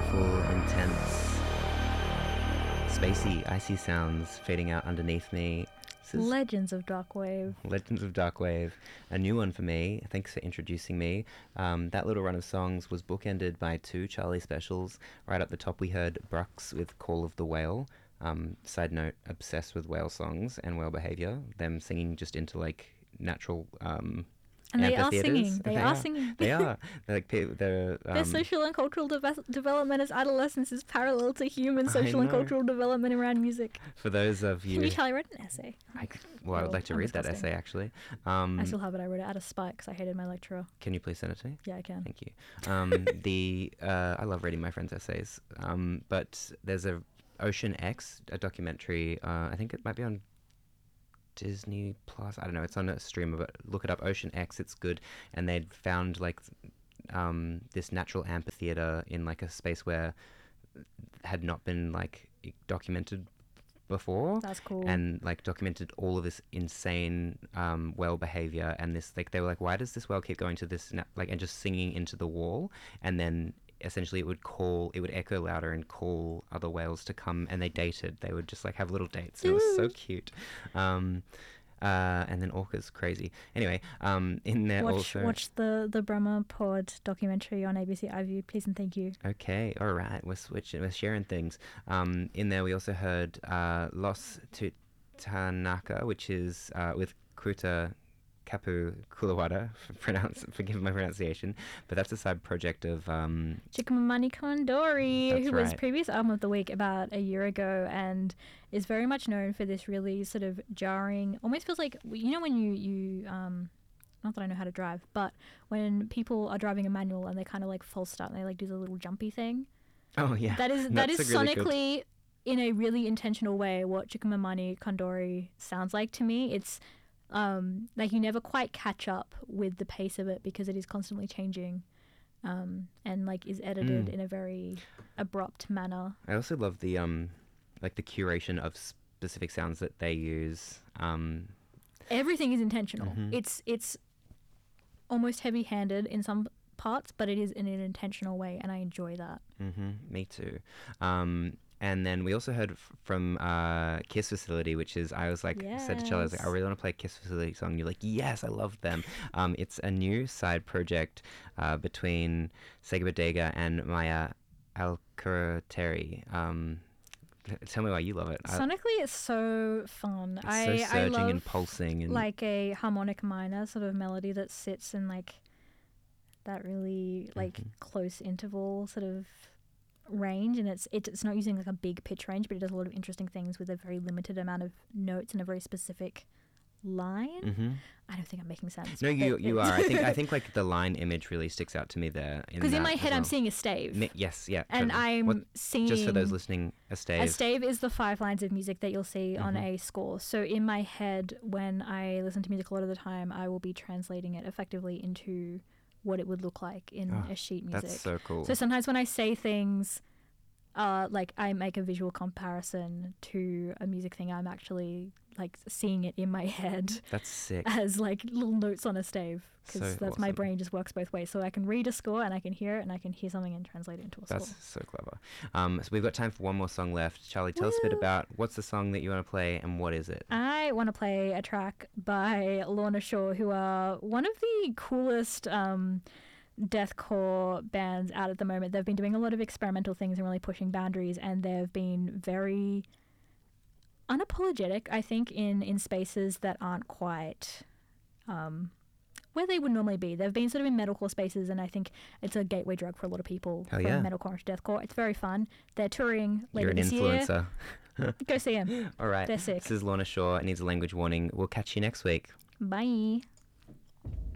beautiful, intense, spacey, icy sounds fading out underneath me. This is Legends of Darkwave. Legends of Darkwave, a new one for me. Thanks for introducing me. That little run of songs was bookended by two Charlie specials. Right up the top, we heard Brux with Call of the Whale. Side note, obsessed with whale songs and whale behavior. Them singing just into like natural And they are amphitheaters. singing. They are singing. They are. They're like Their social and cultural development as adolescents is parallel to human social and know. cultural development around music. For those of you, Maybe Charlie wrote an essay. I would like to I'm read that disgusting. essay actually. I still have it. I wrote it out of spite because I hated my lecturer. Can you please send it to me? Yeah, I can. Thank you. I love reading my friends' essays. But there's a Ocean X, a documentary. I think it might be on Disney Plus. I don't know. It's on a streamer, but look it up. Ocean X. It's good. And they'd found like this natural amphitheater in like a space where had not been like documented before. That's cool. And like documented all of this insane whale behavior, and this like they were like, why does this whale keep going to this like and just singing into the wall, and then essentially it would echo louder and call other whales to come, and they dated. They would just like have little dates. It was so cute. And then orcas, crazy. Anyway, in there watch the Brahma Pod documentary on ABC iView, please and thank you. Okay, all right, we're sharing things. In there we also heard Los Tutanaka, which is with Kruta Kapu Kulawada, forgive my pronunciation, but that's a side project of Chikamamani Kondori, That's who was right. previous album of the week about a year ago, and is very much known for this really sort of jarring, almost feels like, you know, when you not that I know how to drive, but when people are driving a manual and they kind of like false start and they like do the little jumpy thing. Oh yeah, That is That's a really good- sonically in a really intentional way what Chikamamani Kondori sounds like to me. It's like you never quite catch up with the pace of it because it is constantly changing, and like is edited in a very abrupt manner. I also love the like the curation of specific sounds that they use. Everything is intentional. Mhm. It's almost heavy-handed in some parts, but it is in an intentional way, and I enjoy that. Me too. And then we also heard from Kiss Facility, which is, I was like, said to Charlie, I was like, I Yes. really want to play a Kiss Facility song. And you're like, yes, I love them. It's a new side project between Sega Bodega and Maya Alcarateri. Tell me why you love it. Sonically, it's so fun. It's so surging I love and pulsing. And like a harmonic minor sort of melody that sits in like that really like close interval sort of range, and it's not using like a big pitch range, but it does a lot of interesting things with a very limited amount of notes and a very specific line. I don't think I'm making sense. No, you are. I think like the line image really sticks out to me there. Because in my head I'm seeing a stave. Yes, yeah. And totally. I'm seeing... Just for those listening, a stave. A stave is the 5 lines of music that you'll see on a score. So in my head, when I listen to music a lot of the time, I will be translating it effectively into what it would look like in a sheet music. That's so cool. So sometimes when I say things, like I make a visual comparison to a music thing, I'm actually like seeing it in my head That's sick. as like little notes on a stave, because So that's my awesome. brain just works both ways. So I can read a score and I can hear it, and I can hear something and translate it into a That's score. so clever. So we've got time for one more song left. Charlie, tell us a bit about what's the song that you want to play and what is it? I want to play a track by Lorna Shore, who are one of the coolest deathcore bands out at the moment. They've been doing a lot of experimental things and really pushing boundaries, and they've been very unapologetic, I think, in spaces that aren't quite where they would normally be. They've been sort of in metalcore spaces, and I think it's a gateway drug for a lot of people. Hell from yeah. metalcore to deathcore. It's very fun. They're touring later You're an this influencer. year. Go see them. All right. They're sick. This is Lorna Shore. It needs a language warning. We'll catch you next week. Bye.